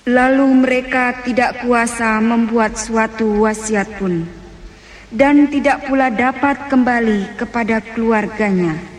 Lalu mereka tidak kuasa membuat suatu wasiat pun, dan tidak pula dapat kembali kepada keluarganya.